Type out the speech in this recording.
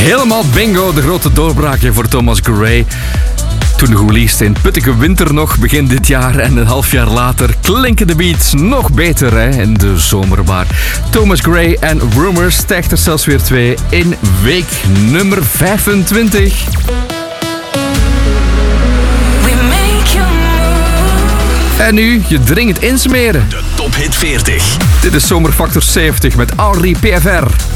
Helemaal bingo, de grote doorbraakje voor Thomas Gray. Toen gereleased in puttige winter nog, begin dit jaar. En een half jaar later klinken de beats nog beter in de zomer. Maar Thomas Gray en Rumors stijgt er zelfs weer 2 in week nummer 25. En nu je dringend insmeren. De Top Hit 40. Dit is Zomerfactor 70 met Henri PFR.